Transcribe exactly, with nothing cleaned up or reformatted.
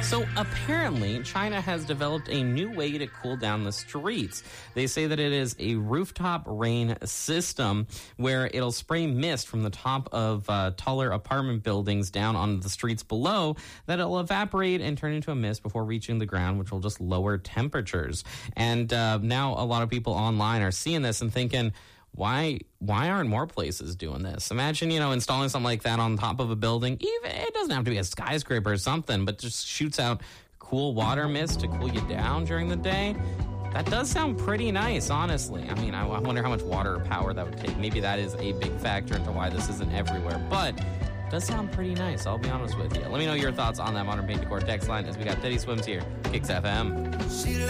So apparently, China has developed a new way to cool down the streets. They say that it is a rooftop rain system where it'll spray mist from the top of uh, taller apartment buildings down onto the streets below that it'll evaporate and turn into a mist before reaching the ground, which will just lower temperatures. And uh, now a lot of people online are seeing this and thinking, Why why aren't more places doing this? Imagine, you know, installing something like that on top of a building. Even it doesn't have to be a skyscraper or something, but just shoots out cool water mist to cool you down during the day. That does sound pretty nice, honestly. I mean, I, I wonder how much water or power that would take. Maybe that is a big factor into why this isn't everywhere, but it does sound pretty nice, I'll be honest with you. Let me know your thoughts on that Modern Paint Decor text line as we got Teddy Swims here, Kicks F M.